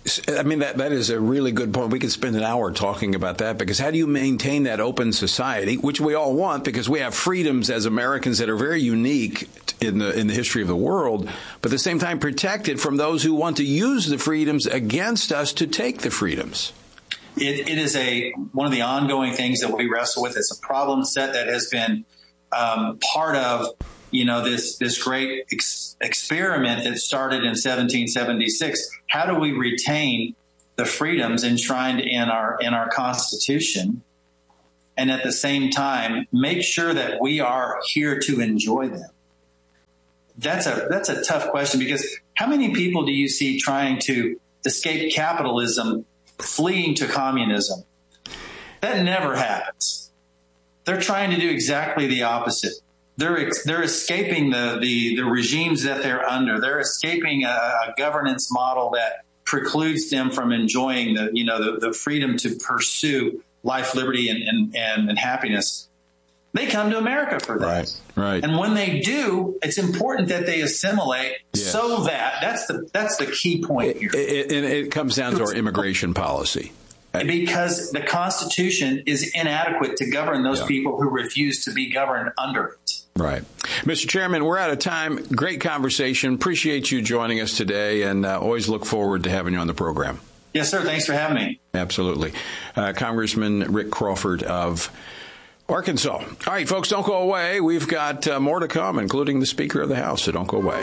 I mean, that, that is a really good point. We could spend an hour talking about that, because how do you maintain that open society, which we all want, because we have freedoms as Americans that are very unique in the in the history of the world, but at the same time protected from those who want to use the freedoms against us to take the freedoms? It, it is a one of the ongoing things that we wrestle with. It's a problem set that has been um, part of, you know, this this great ex- experiment that started in seventeen seventy-six. How do we retain the freedoms enshrined in our in our Constitution, and at the same time make sure that we are here to enjoy them? That's a that's a tough question, because how many people do you see trying to escape capitalism, fleeing to communism? That never happens. They're trying to do exactly the opposite. They're they're escaping the, the, the regimes that they're under. They're escaping a, a governance model that precludes them from enjoying the you know the, the freedom to pursue life, liberty, and, and, and, and happiness. They come to America for that. Right, right. And when they do, it's important that they assimilate, yes. so that that's the that's the key point here. It, it, it comes down to our immigration policy. Because the Constitution is inadequate to govern those yeah. people who refuse to be governed under it. Right. Mister Chairman, we're out of time. Great conversation. Appreciate you joining us today, and uh, always look forward to having you on the program. Yes, sir. Thanks for having me. Absolutely. Uh, Congressman Rick Crawford of Arkansas. All right, folks, don't go away. We've got uh, more to come, including the Speaker of the House, so don't go away.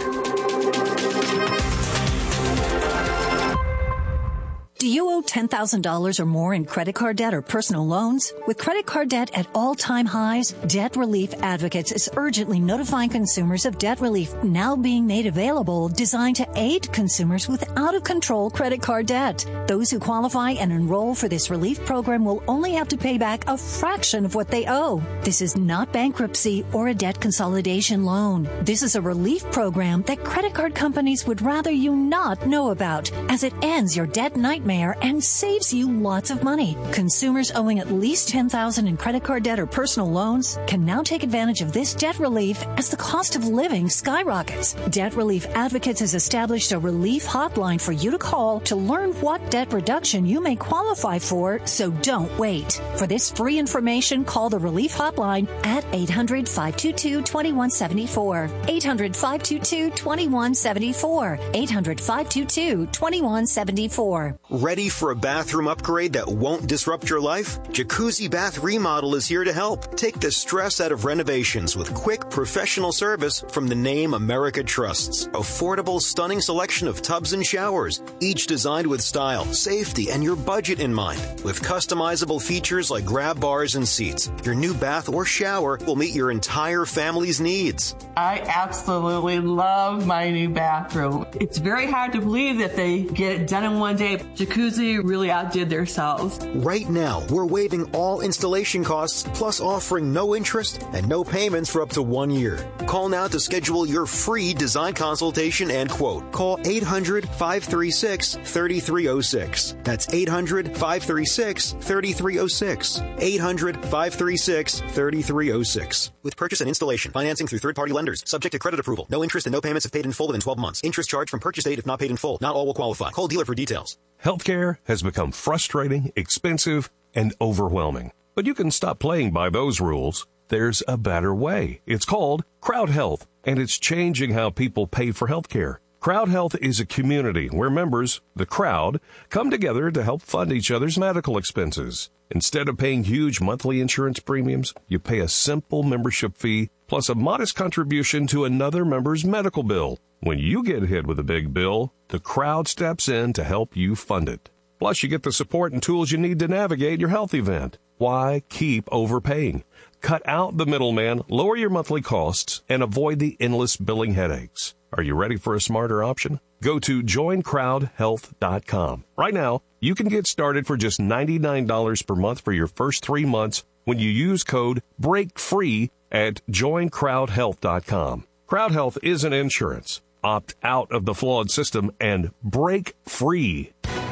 Do you owe ten thousand dollars or more in credit card debt or personal loans? With credit card debt at all-time highs, Debt Relief Advocates is urgently notifying consumers of debt relief now being made available, designed to aid consumers with out-of-control credit card debt. Those who qualify and enroll for this relief program will only have to pay back a fraction of what they owe. This is not bankruptcy or a debt consolidation loan. This is a relief program that credit card companies would rather you not know about, as it ends your debt nightmare and saves you lots of money. Consumers owing at least ten thousand dollars in credit card debt or personal loans can now take advantage of this debt relief as the cost of living skyrockets. Debt Relief Advocates has established a relief hotline for you to call to learn what debt reduction you may qualify for, so don't wait. For this free information, call the relief hotline at eight hundred, five two two, two one seven four. eight hundred, five two two, two one seven four. eight hundred, five two two, two one seven four. Ready for a bathroom upgrade that won't disrupt your life? Jacuzzi Bath Remodel is here to help. Take the stress out of renovations with quick, professional service from the name America trusts. Affordable, stunning selection of tubs and showers, each designed with style, safety, and your budget in mind. With customizable features like grab bars and seats, your new bath or shower will meet your entire family's needs. I absolutely love my new bathroom. It's very hard to believe that they get it done in one day. Jacuzzi really outdid themselves. Right now, we're waiving all installation costs, plus offering no interest and no payments for up to one year. Call now to schedule your free design consultation and quote. Call eight hundred, five three six, three three zero six. That's eight hundred, five three six, three three zero six. eight hundred, five three six, three three zero six. With purchase and installation, financing through third-party lenders, subject to credit approval. No interest and no payments if paid in full within twelve months. Interest charged from purchase date if not paid in full. Not all will qualify. Call dealer for details. Healthcare has become frustrating, expensive, and overwhelming. But you can stop playing by those rules. There's a better way. It's called Crowd Health, and it's changing how people pay for healthcare. Crowd Health is a community where members, the crowd, come together to help fund each other's medical expenses. Instead of paying huge monthly insurance premiums, you pay a simple membership fee plus a modest contribution to another member's medical bill. When you get hit with a big bill, the crowd steps in to help you fund it. Plus, you get the support and tools you need to navigate your health event. Why keep overpaying? Cut out the middleman, lower your monthly costs, and avoid the endless billing headaches. Are you ready for a smarter option? Go to join crowd health dot com. Right now, you can get started for just ninety-nine dollars per month for your first three months when you use code BREAKFREE at join crowd health dot com. Crowd Health isn't insurance. Opt out of the flawed system and break free.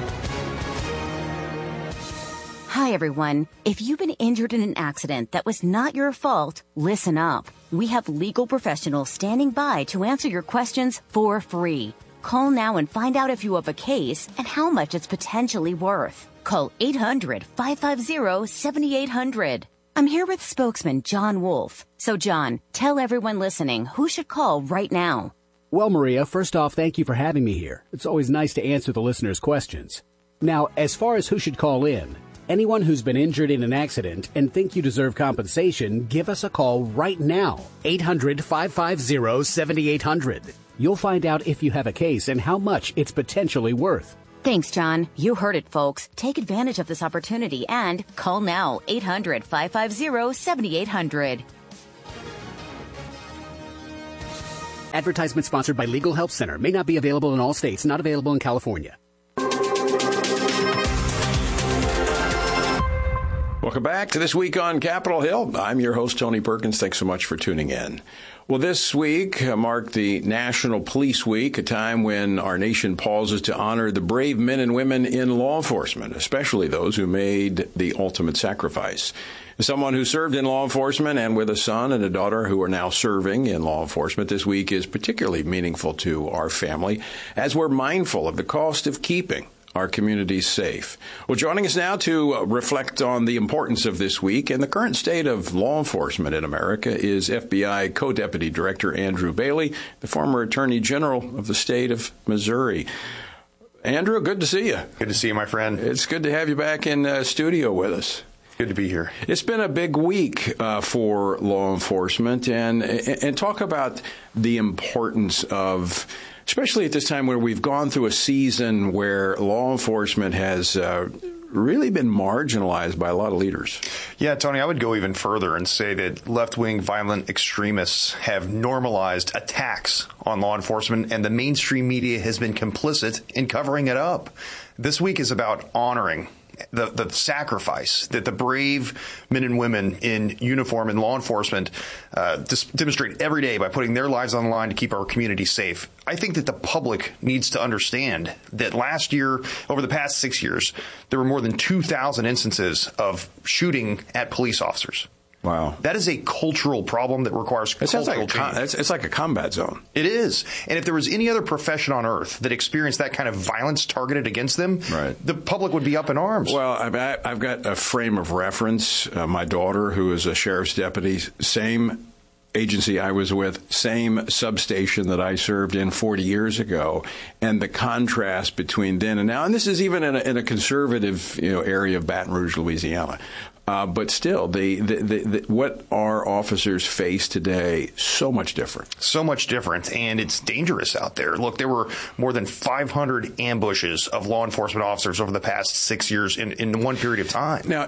Hi, everyone. If you've been injured in an accident that was not your fault, listen up. We have legal professionals standing by to answer your questions for free. Call now and find out if you have a case and how much it's potentially worth. Call eight hundred, five five zero, seven eight zero zero. I'm here with spokesman John Wolf. So, John, tell everyone listening who should call right now. Well, Maria, first off, thank you for having me here. It's always nice to answer the listeners' questions. Now, as far as who should call in, anyone who's been injured in an accident and think you deserve compensation, give us a call right now. eight hundred, five five zero, seven eight zero zero. You'll find out if you have a case and how much it's potentially worth. Thanks, John. You heard it, folks. Take advantage of this opportunity and call now. eight hundred, five five zero, seven eight zero zero. Advertisement sponsored by Legal Help Center. May not be available in all states. Not available in California. Welcome back to This Week on Capitol Hill. I'm your host, Tony Perkins. Thanks so much for tuning in. Well, this week marked the National Police Week, a time when our nation pauses to honor the brave men and women in law enforcement, especially those who made the ultimate sacrifice. As someone who served in law enforcement and with a son and a daughter who are now serving in law enforcement, this week is particularly meaningful to our family as we're mindful of the cost of keeping our communities safe. Well, joining us now to uh, reflect on the importance of this week and the current state of law enforcement in America is F B I Co-Deputy Director Andrew Bailey, the former Attorney General of the state of Missouri. Andrew, good to see you. Good to see you, my friend. It's good to have you back in uh, studio with us. Good to be here. It's been a big week uh, for law enforcement, and and talk about the importance of, especially at this time where we've gone through a season where law enforcement has uh, really been marginalized by a lot of leaders. Yeah, Tony, I would go even further and say that left-wing violent extremists have normalized attacks on law enforcement, and the mainstream media has been complicit in covering it up. This week is about honoring The, the sacrifice that the brave men and women in uniform in law enforcement uh, dis- demonstrate every day by putting their lives on the line to keep our community safe. I think that the public needs to understand that last year, over the past six years, there were more than two thousand instances of shooting at police officers. Wow. That is a cultural problem that requires it sounds cultural like a com- change. it's, it's like a combat zone. It is. And if there was any other profession on earth that experienced that kind of violence targeted against them, right, the public would be up in arms. Well, I've, I've got a frame of reference. Uh, my daughter, who is a sheriff's deputy, same agency I was with, same substation that I served in forty years ago, and the contrast between then and now. And this is even in a, in a conservative, you know, area of Baton Rouge, Louisiana. Uh, but still, the, the, the, the, what our officers face today, so much different. So much different, and it's dangerous out there. Look, there were more than five hundred ambushes of law enforcement officers over the past six years in, in one period of time. Now,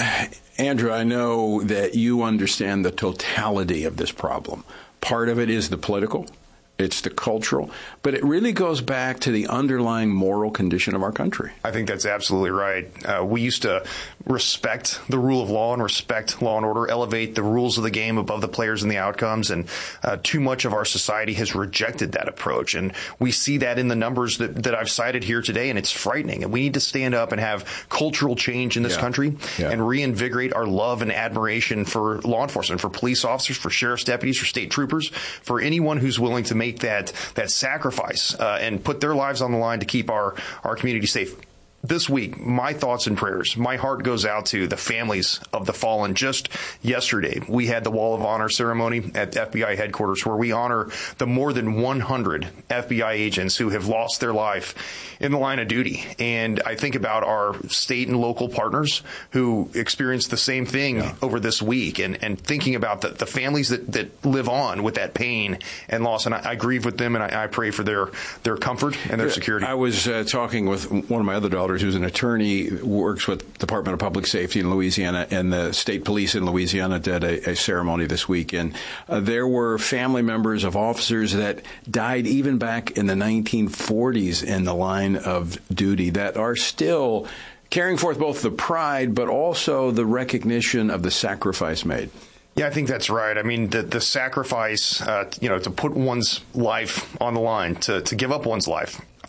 Andrew, I know that you understand the totality of this problem. Part of it is the political. It's the cultural, but it really goes back to the underlying moral condition of our country. I think that's absolutely right. Uh, we used to respect the rule of law and respect law and order, elevate the rules of the game above the players and the outcomes, and uh, too much of our society has rejected that approach. And we see that in the numbers that, that I've cited here today, and it's frightening. And we need to stand up and have cultural change in this yeah. country yeah. and reinvigorate our love and admiration for law enforcement, for police officers, for sheriff's deputies, for state troopers, for anyone who's willing to make that that sacrifice uh, and put their lives on the line to keep our, our community safe. This week, my thoughts and prayers, my heart goes out to the families of the fallen. Just yesterday, we had the Wall of Honor ceremony at F B I headquarters where we honor the more than one hundred F B I agents who have lost their life in the line of duty. And I think about our state and local partners who experienced the same thing yeah. over this week, and, and thinking about the, the families that, that live on with that pain and loss. And I, I grieve with them, and I, I pray for their, their comfort and their security. I was uh, talking with one of my other daughters, who's an attorney, works with Department of Public Safety in Louisiana, and the state police in Louisiana did a, a ceremony this week. And uh, there were family members of officers that died even back in the nineteen forties in the line of duty that are still carrying forth both the pride but also the recognition of the sacrifice made. Yeah, I think that's right. I mean, the, the sacrifice, uh, you know, to put one's life on the line, to, to give up one's life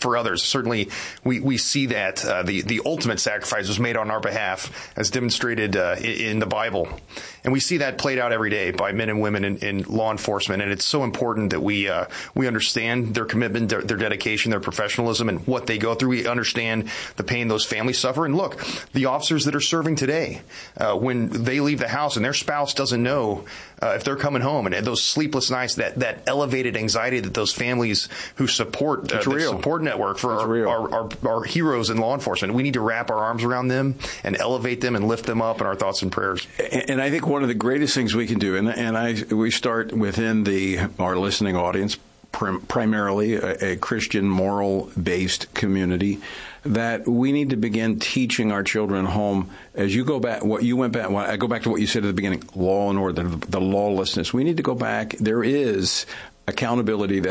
for others. Certainly, we, we see that uh, the, the ultimate sacrifice was made on our behalf, as demonstrated uh, in, in the Bible. And we see that played out every day by men and women in, in law enforcement. And it's so important that we uh, we understand their commitment, their, their dedication, their professionalism, and what they go through. We understand the pain those families suffer. And look, the officers that are serving today, uh, when they leave the house and their spouse doesn't know uh, if they're coming home, and those sleepless nights, that, that elevated anxiety that those families who support uh, the support network for our, our, our, our heroes in law enforcement, we need to wrap our arms around them and elevate them and lift them up in our thoughts and prayers. And, and I think one of the greatest things we can do, and, and I we start within the our listening audience, prim, primarily a, a Christian moral-based community, that we need to begin teaching our children home. As you go back, what you went back, I go back to what you said at the beginning, law and order, the, the lawlessness. We need to go back. There is accountability that